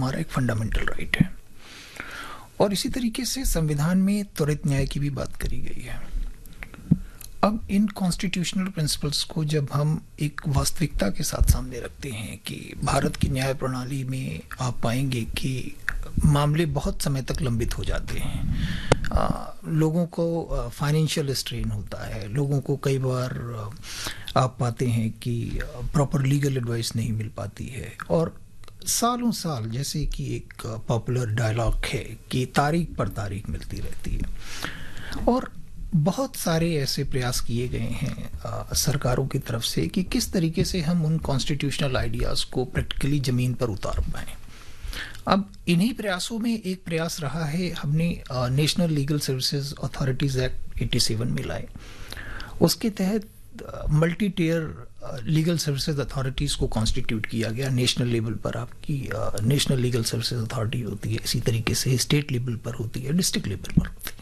हमारा एक fundamental right है। और इसी तरीके से संविधान में त्वरित न्याय की भी बात करी गई है। अब इन कॉन्स्टिट्यूशनल प्रिंसिपल्स को जब हम एक वास्तविकता के साथ सामने रखते हैं कि भारत की न्याय प्रणाली में आप पाएंगे कि मामले बहुत समय तक लंबित हो जाते हैं, लोगों को फाइनेंशियल स्ट्रेन होता है, लोगों को कई बार आप पाते हैं कि प्रॉपर लीगल एडवाइस नहीं मिल पाती है, और सालों साल, जैसे कि एक पॉपुलर डायलॉग है कि तारीख पर तारीख मिलती रहती है। और बहुत सारे ऐसे प्रयास किए गए हैं सरकारों की तरफ से कि किस तरीके से हम उन कॉन्स्टिट्यूशनल आइडियाज़ को प्रैक्टिकली ज़मीन पर उतार पाएँ। अब इन्हीं प्रयासों में एक प्रयास रहा है, हमने national legal services authorities act 87 में लाए। उसके तहत multi tier legal services authorities को कॉन्स्टिट्यूट किया गया। नेशनल लेवल पर आपकी नेशनल लीगल सर्विसेज अथॉरिटी होती है, इसी तरीके से स्टेट लेवल पर होती है, डिस्ट्रिक्ट लेवल पर होती है।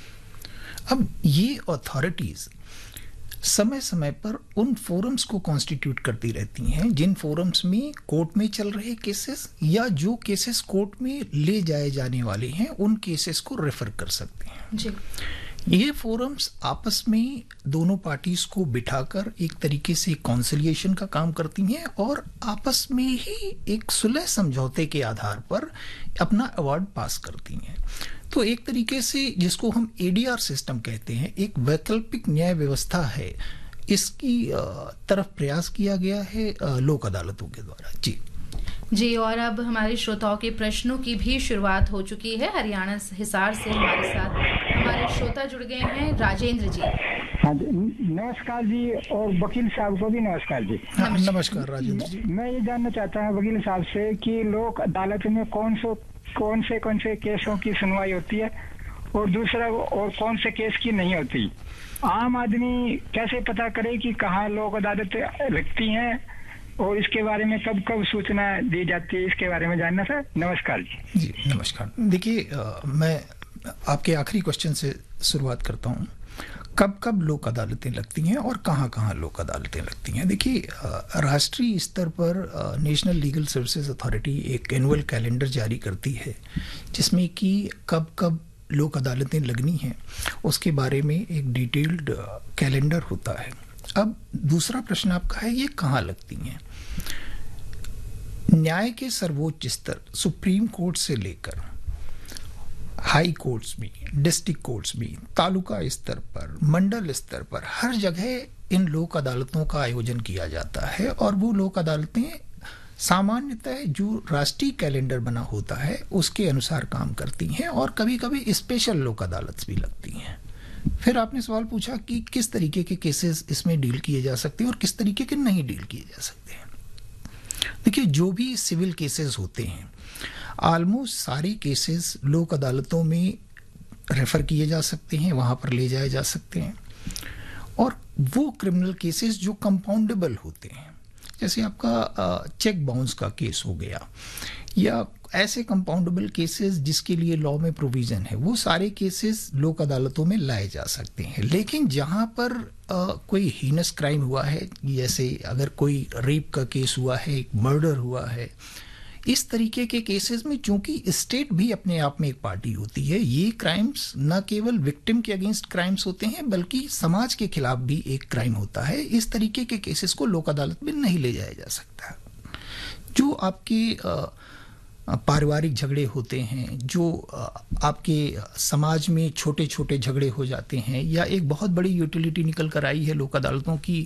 अब ये अथॉरिटीज़ समय समय पर उन फोरम्स को कॉन्स्टिट्यूट करती रहती हैं जिन फोरम्स में कोर्ट में चल रहे केसेस या जो केसेस कोर्ट में ले जाए जाने वाले हैं उन केसेस को रेफर कर सकते हैं जी। ये फोरम्स आपस में दोनों पार्टीज को बिठाकर एक तरीके से कॉन्सिलिएशन का काम करती हैं और आपस में ही एक सुलह समझौते के आधार पर अपना अवार्ड पास करती हैं। तो एक तरीके से जिसको हम एडीआर सिस्टम कहते हैं, एक वैकल्पिक न्याय व्यवस्था है, इसकी तरफ प्रयास किया गया है लोक अदालतों के द्वारा जी। और अब हमारे श्रोताओं के प्रश्नों की भी शुरुआत हो चुकी है। हरियाणा हिसार से हमारे साथ हमारे श्रोता जुड़ गए हैं, राजेंद्र जी। हाँ जी, नमस्कार जी, और वकील साहब को भी नमस्कार जी। नमस्कार राजेंद्र जी। मैं ये जानना चाहता हूँ वकील साहब से कि लोक अदालत में कौन से केसों की सुनवाई होती है और दूसरा और कौन से केस की नहीं होती। आम आदमी कैसे पता करे कि कहाँ लोक अदालत लगती हैं और इसके बारे में कब कब सूचना दी जाती है, इसके बारे में जानना था। नमस्कार जी। जी नमस्कार। देखिए, मैं आपके आखिरी क्वेश्चन से शुरुआत करता हूँ। कब कब लोक अदालतें लगती हैं और कहाँ कहाँ लोक अदालतें लगती हैं। देखिए, राष्ट्रीय स्तर पर नेशनल लीगल सर्विसेज अथॉरिटी एक एनुअल कैलेंडर जारी करती है जिसमें कि कब कब लोक अदालतें लगनी हैं उसके बारे में एक डिटेल्ड कैलेंडर होता है। अब दूसरा प्रश्न आपका है ये कहाँ लगती हैं। न्याय के सर्वोच्च स्तर सुप्रीम कोर्ट से लेकर हाई कोर्ट्स में, डिस्ट्रिक्ट कोर्ट्स में, तालुका स्तर पर, मंडल स्तर पर हर जगह इन लोक अदालतों का आयोजन किया जाता है और वो लोक अदालतें सामान्यतः जो राष्ट्रीय कैलेंडर बना होता है उसके अनुसार काम करती हैं और कभी कभी स्पेशल लोक अदालत भी लगती हैं। फिर आपने सवाल पूछा कि किस तरीके के केसेस इसमें डील किए जा सकते हैं और किस तरीके के नहीं डील किए जा सकते हैं। देखिए, जो भी सिविल केसेस होते हैं ऑलमोस्ट सारे केसेस लोक अदालतों में रेफर किए जा सकते हैं, वहाँ पर ले जाए जा सकते हैं। और वो क्रिमिनल केसेस जो कंपाउंडेबल होते हैं, जैसे आपका चेक बाउंस का केस हो गया या ऐसे कंपाउंडेबल केसेस जिसके लिए लॉ में प्रोविजन है, वो सारे केसेस लोक अदालतों में लाए जा सकते हैं। लेकिन जहाँ पर कोई हीनस क्राइम हुआ है, जैसे अगर कोई रेप का केस हुआ है, एक मर्डर हुआ है, इस तरीके के केसेस में चूंकि स्टेट भी अपने आप में एक पार्टी होती है, ये क्राइम्स न केवल विक्टिम के अगेंस्ट क्राइम्स होते हैं बल्कि समाज के खिलाफ भी एक क्राइम होता है। इस तरीके के केसेस को लोक अदालत में नहीं ले जाया जा सकता। जो आपके पारिवारिक झगड़े होते हैं, जो आपके समाज में छोटे छोटे झगड़े हो जाते हैं, या एक बहुत बड़ी यूटिलिटी निकल कर आई है लोक अदालतों की,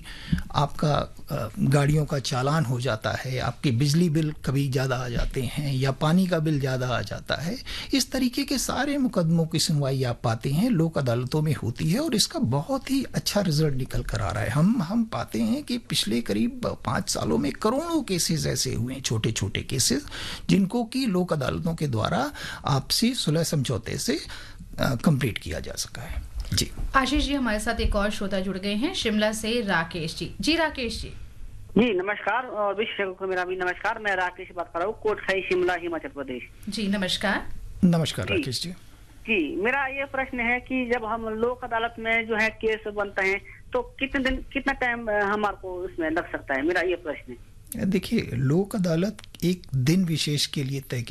आपका गाड़ियों का चालान हो जाता है, आपके बिजली बिल कभी ज़्यादा आ जाते हैं या पानी का बिल ज़्यादा आ जाता है, इस तरीके के सारे मुकदमों की सुनवाई आप पाते हैं लोक अदालतों में होती है और इसका बहुत ही अच्छा रिजल्ट निकल कर आ रहा है। हम पाते हैं कि पिछले करीब 5 सालों में करोड़ों केसेस ऐसे हुए हैं, छोटे छोटे केसेस, जिनको कि लोक अदालतों के द्वारा आपसी सुलह समझौते से कंप्लीट किया जा सका है जी। आशीष जी, हमारे साथ एक और श्रोता जुड़ गए हैं शिमला से, राकेश जी। जी राकेश जी। जी नमस्कार, और विशेषज्ञ को मेरा भी नमस्कार। मैं राकेश बात कर रहा हूँ, कोटखाई, शिमला, हिमाचल प्रदेश। जी नमस्कार। नमस्कार राकेश जी। जी, मेरा ये प्रश्न है कि जब हम लोक अदालत में जो है केस बनते हैं तो कितना टाइम हमारे को उसमें लग सकता है, मेरा ये प्रश्न है। देखिए, लोक अदालत एक दिन विशेष के लिए तय